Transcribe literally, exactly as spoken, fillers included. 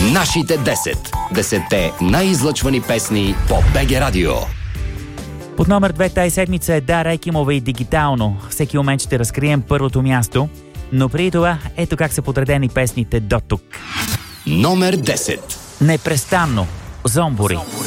Нашите десет. Десетте най-излъчвани песни по БГ Радио. Под номер две тази седмица е Дара Екимова и Дигитално. Всеки момент ще разкрием първото място, но преди това ето как са подредени песните до тук. Номер десет. Непрестанно. Зомбори.